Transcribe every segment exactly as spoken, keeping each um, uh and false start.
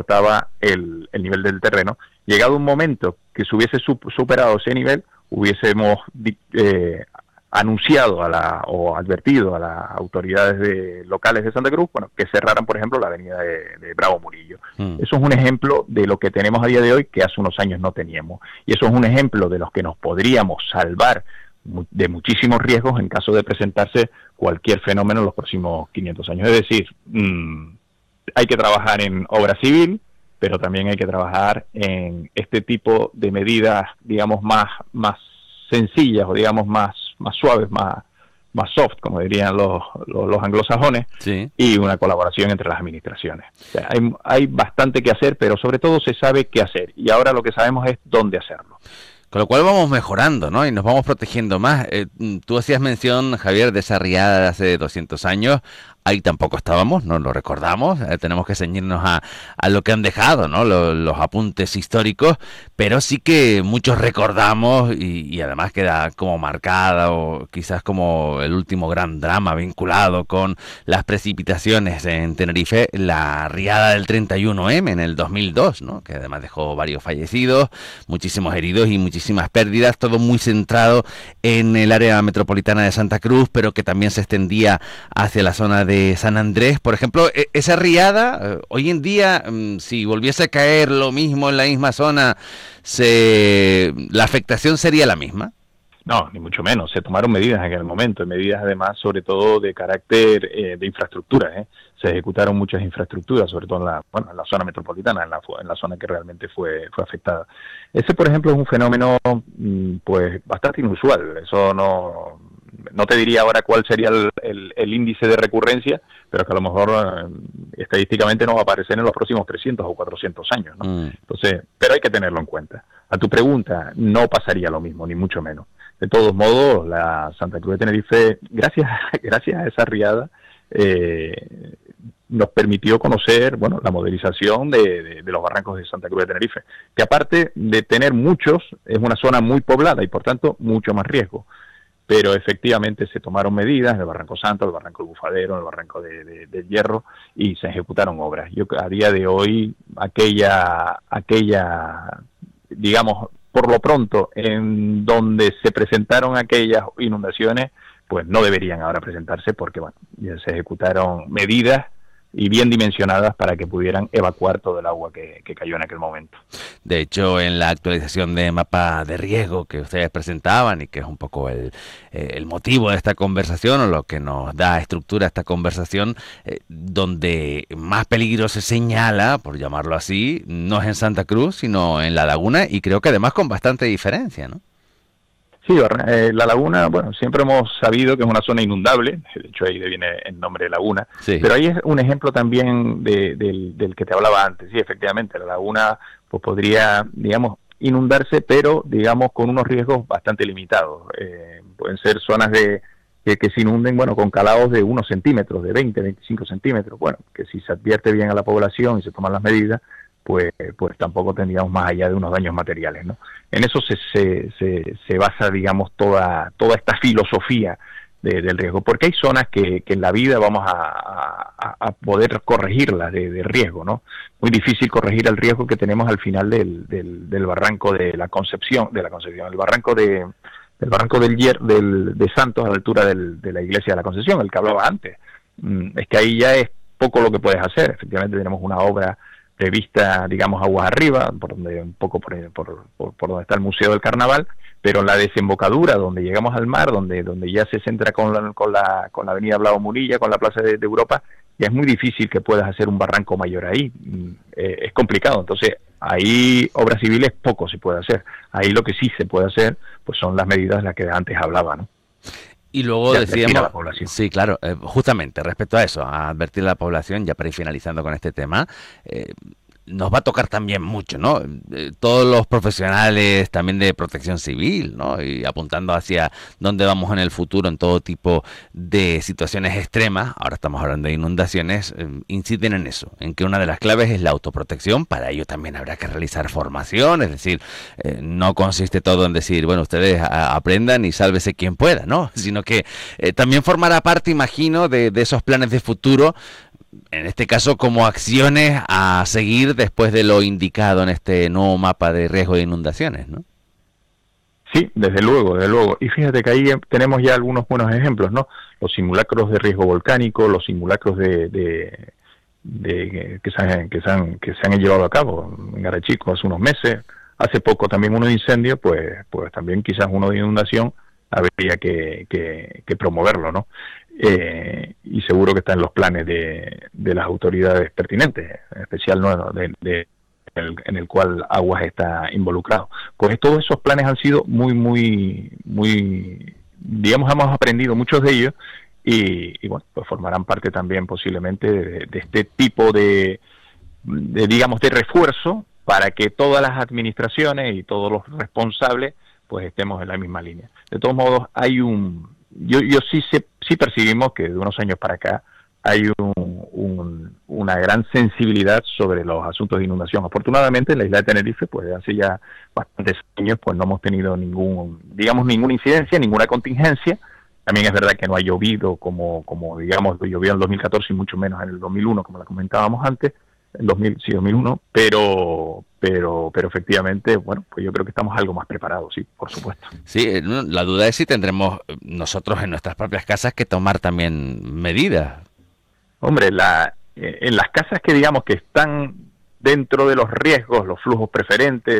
soportaba el, el nivel del terreno. Llegado un momento que se hubiese superado ese nivel, hubiésemos eh, anunciado a la, o advertido a las autoridades de, locales de Santa Cruz, bueno, que cerraran, por ejemplo, la avenida de, de Bravo Murillo. Mm. Eso es un ejemplo de lo que tenemos a día de hoy que hace unos años no teníamos. Y eso es un ejemplo de los que nos podríamos salvar de muchísimos riesgos en caso de presentarse cualquier fenómeno en los próximos quinientos años. Es decir, mmm, hay que trabajar en obra civil, pero también hay que trabajar en este tipo de medidas, digamos, más, más sencillas o digamos más, más suaves, más, más soft, como dirían los, los, los anglosajones, sí. Y una colaboración entre las administraciones. O sea, hay, hay bastante que hacer, pero sobre todo se sabe qué hacer, y ahora lo que sabemos es dónde hacerlo. Con lo cual vamos mejorando, ¿no? Y nos vamos protegiendo más. Eh, tú hacías mención, Javier, de esa riada de hace doscientos años. Ahí tampoco estábamos, no lo recordamos. Eh, tenemos que ceñirnos a, a lo que han dejado, ¿no? Los, los apuntes históricos, pero sí que muchos recordamos y, y además queda como marcada o quizás como el último gran drama vinculado con las precipitaciones en Tenerife, la riada del treinta y uno eme en el dos mil dos, ¿no? Que además dejó varios fallecidos, muchísimos heridos y muchísimas pérdidas, todo muy centrado en el área metropolitana de Santa Cruz, pero que también se extendía hacia la zona de de San Andrés, por ejemplo. Esa riada, hoy en día, si volviese a caer lo mismo en la misma zona, se la afectación sería la misma. No, ni mucho menos. Se tomaron medidas en aquel momento, medidas además sobre todo de carácter eh, de infraestructura. ¿eh? Se ejecutaron muchas infraestructuras, sobre todo en la, bueno, en la zona metropolitana, en la, en la zona que realmente fue, fue afectada. Ese, por ejemplo, es un fenómeno pues bastante inusual. Eso no... No te diría ahora cuál sería el, el, el índice de recurrencia, pero que a lo mejor eh, estadísticamente no va a aparecer en los próximos trescientos o cuatrocientos años, ¿no? Mm. Entonces, pero hay que tenerlo en cuenta. A tu pregunta, no pasaría lo mismo, ni mucho menos. De todos modos, la Santa Cruz de Tenerife, gracias, gracias a esa riada, eh, nos permitió conocer, bueno, la modelización de, de, de los barrancos de Santa Cruz de Tenerife, que aparte de tener muchos, es una zona muy poblada y por tanto mucho más riesgo. Pero efectivamente se tomaron medidas en el Barranco Santo, el Barranco del Bufadero, el Barranco de, de, de Hierro, y se ejecutaron obras. Yo a día de hoy, aquella, aquella, digamos, por lo pronto, en donde se presentaron aquellas inundaciones, pues no deberían ahora presentarse porque, bueno, ya se ejecutaron medidas y bien dimensionadas para que pudieran evacuar todo el agua que, que cayó en aquel momento. De hecho, en la actualización de mapa de riesgo que ustedes presentaban y que es un poco el, eh, el motivo de esta conversación o lo que nos da estructura a esta conversación, eh, donde más peligro se señala, por llamarlo así, no es en Santa Cruz, sino en La Laguna, y creo que además con bastante diferencia, ¿no? Sí, eh, la laguna, bueno, siempre hemos sabido que es una zona inundable, de hecho ahí viene el nombre de laguna, sí. Pero ahí es un ejemplo también de, del, del que te hablaba antes. Sí, efectivamente, la laguna pues podría, digamos, inundarse, pero digamos con unos riesgos bastante limitados. Eh, pueden ser zonas de que, que se inunden, bueno, con calados de unos centímetros, de veinte, veinticinco centímetros, bueno, que si se advierte bien a la población y se toman las medidas, pues pues tampoco tendríamos más allá de unos daños materiales, ¿no? En eso se se, se, se basa, digamos, toda toda esta filosofía de, del riesgo, porque hay zonas que, que en la vida vamos a, a, a poder corregirlas de, de riesgo, ¿no? Muy difícil corregir el riesgo que tenemos al final del, del, del barranco de la Concepción, de la Concepción, el barranco de el barranco del, del de Santos a la altura del, de la iglesia de la Concepción, el que hablaba antes. Es que ahí ya es poco lo que puedes hacer. Efectivamente tenemos una obra prevista, digamos, aguas arriba, por donde un poco por, por, por, por donde está el Museo del Carnaval, pero en la desembocadura, donde llegamos al mar, donde donde ya se centra con la, con la, con la avenida Bravo Murillo, con la Plaza de, de Europa, ya es muy difícil que puedas hacer un barranco mayor ahí, eh, es complicado. Entonces, ahí obras civiles poco se puede hacer. Ahí lo que sí se puede hacer, pues son las medidas de las que antes hablaba, ¿no? Y luego decíamos, sí, claro, eh, justamente respecto a eso, a advertir a la población, ya para ir finalizando con este tema, eh, nos va a tocar también mucho, ¿no? Eh, todos los profesionales también de protección civil, ¿no? Y apuntando hacia dónde vamos en el futuro en todo tipo de situaciones extremas, ahora estamos hablando de inundaciones, eh, inciden en eso, en que una de las claves es la autoprotección. Para ello también habrá que realizar formación, es decir, eh, no consiste todo en decir, bueno, ustedes a, aprendan y sálvese quien pueda, ¿no? Sino que eh, también formará parte, imagino, de, de esos planes de futuro en este caso, como acciones a seguir después de lo indicado en este nuevo mapa de riesgo de inundaciones, ¿no? Sí, desde luego, desde luego. Y fíjate que ahí tenemos ya algunos buenos ejemplos, ¿no? Los simulacros de riesgo volcánico, los simulacros de, de, de que, se han, que, se han, que se han llevado a cabo en Garechico hace unos meses. Hace poco también uno de incendio, pues, pues también quizás uno de inundación habría que, que, que promoverlo, ¿no? Eh, y seguro que está en los planes de, de las autoridades pertinentes, en especial, ¿no? de, de El, en el cual Aguas está involucrado. Pues todos esos planes han sido muy, muy, muy, digamos, hemos aprendido muchos de ellos y, y bueno, pues formarán parte también posiblemente de, de este tipo de, de, digamos, de refuerzo para que todas las administraciones y todos los responsables pues estemos en la misma línea. De todos modos, hay un, yo, yo sí, sé, sí percibimos que de unos años para acá hay un, un, una gran sensibilidad sobre los asuntos de inundación. Afortunadamente en la isla de Tenerife, pues hace ya bastantes años, pues no hemos tenido ningún, digamos, ninguna incidencia, ninguna contingencia. También es verdad que no ha llovido como, como digamos, llovió en el dos mil catorce y mucho menos en el dos mil uno, como la comentábamos antes, en dos mil, sí, dos mil uno, pero, pero, pero efectivamente, bueno, pues yo creo que estamos algo más preparados, sí, por supuesto. Sí, la duda es si tendremos nosotros en nuestras propias casas que tomar también medidas. Hombre, la, eh, en las casas que digamos que están dentro de los riesgos, los flujos preferentes,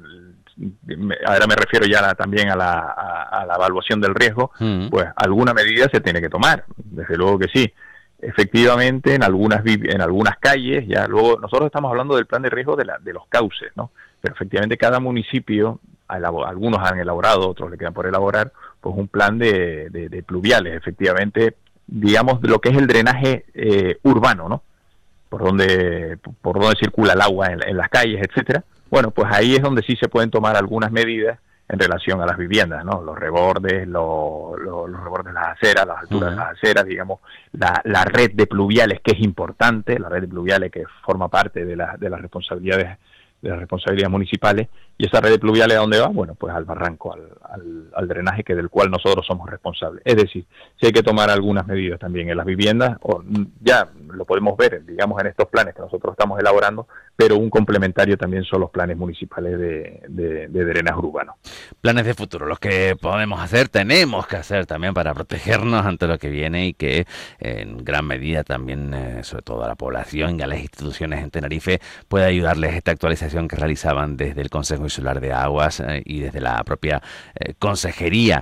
eh, ahora me refiero ya a la, también a la, a, a la evaluación del riesgo, mm. pues alguna medida se tiene que tomar, desde luego que sí. Efectivamente, en algunas en algunas calles, ya luego nosotros estamos hablando del plan de riesgo de, la, de los cauces, ¿no? Pero efectivamente cada municipio, algunos han elaborado, otros le quedan por elaborar, pues un plan de, de, de pluviales, efectivamente, digamos, de lo que es el drenaje eh, urbano, ¿no? Por donde por donde circula el agua en, en las calles, etcétera. Bueno, pues ahí es donde sí se pueden tomar algunas medidas en relación a las viviendas, ¿no? Los rebordes, los, los, los rebordes de las aceras, las alturas uh-huh. de las aceras, digamos, la, la red de pluviales, que es importante, la red de pluviales que forma parte de, la, de las responsabilidades de las responsabilidades municipales. ¿Y esa red de pluviales a dónde va? Bueno, pues al barranco, al, al, al drenaje que del cual nosotros somos responsables. Es decir, si hay que tomar algunas medidas también en las viviendas, o ya lo podemos ver, digamos, en estos planes que nosotros estamos elaborando, pero un complementario también son los planes municipales de, de, de drenaje urbano. Planes de futuro, los que podemos hacer, tenemos que hacer también para protegernos ante lo que viene y que en gran medida también, eh, sobre todo a la población y a las instituciones en Tenerife, puede ayudarles esta actualización que realizaban desde el Consejo Insular de Aguas eh, y desde la propia eh, Consejería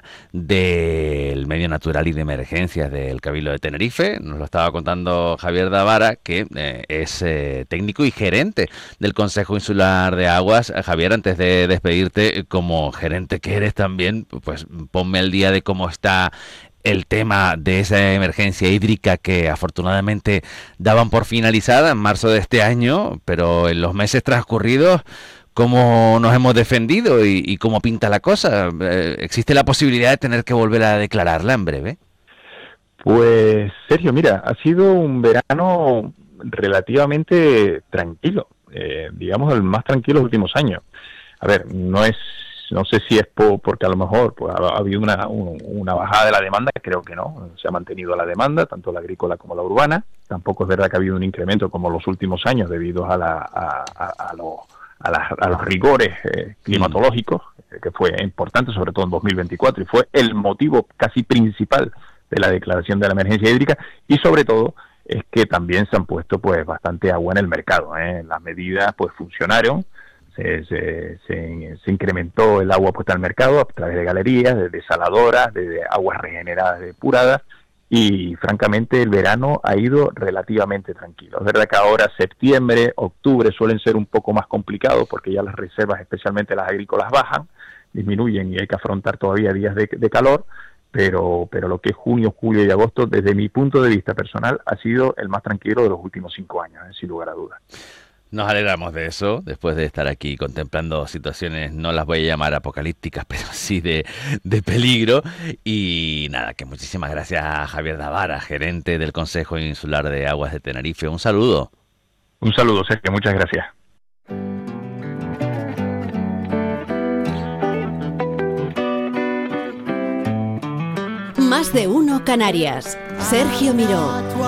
del Medio Natural y de Emergencias del Cabildo de Tenerife. Nos lo estaba contando Javier Davara, que eh, es eh, técnico y gerente del Consejo Insular de Aguas. Javier, antes de despedirte, como gerente que eres también, pues ponme al día de cómo está el tema de esa emergencia hídrica que afortunadamente daban por finalizada en marzo de este año, pero en los meses transcurridos, ¿cómo nos hemos defendido y, y cómo pinta la cosa? Eh, ¿Existe la posibilidad de tener que volver a declararla en breve? Pues, Sergio, mira, ha sido un verano relativamente tranquilo, eh, digamos el más tranquilo de los últimos años. A ver, no es, no sé si es por, porque a lo mejor pues, ha, ha habido una, un, una bajada de la demanda, creo que no, se ha mantenido la demanda, tanto la agrícola como la urbana. Tampoco es verdad que ha habido un incremento como los últimos años debido a, la, a, a, a, los, a, la, a los rigores eh, climatológicos, eh, que fue importante, sobre todo en dos mil veinticuatro, y fue el motivo casi principal de la declaración de la emergencia hídrica, y sobre todo es que también se han puesto pues bastante agua en el mercado, ¿eh? Las medidas pues funcionaron, se, se, se, se incrementó el agua puesta al mercado a través de galerías, de desaladoras, de, de aguas regeneradas, depuradas, y francamente el verano ha ido relativamente tranquilo. Es verdad que ahora septiembre, octubre suelen ser un poco más complicados porque ya las reservas, especialmente las agrícolas, bajan, disminuyen y hay que afrontar todavía días de, de calor, pero pero lo que es junio, julio y agosto, desde mi punto de vista personal, ha sido el más tranquilo de los últimos cinco años, ¿eh? Sin lugar a dudas. Nos alegramos de eso, después de estar aquí contemplando situaciones, no las voy a llamar apocalípticas, pero sí de, de peligro. Y nada, que muchísimas gracias a Javier Davara, gerente del Consejo Insular de Aguas de Tenerife. Un saludo. Un saludo, Sergio, muchas gracias. Más de uno Canarias. Sergio Miró.